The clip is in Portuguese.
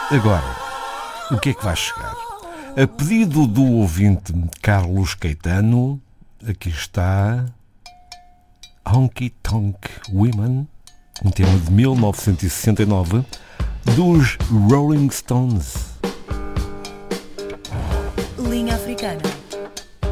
Agora, o que é que vai chegar? A pedido do ouvinte Carlos Caetano, aqui está Honky Tonk Women, um tema de 1969 dos Rolling Stones.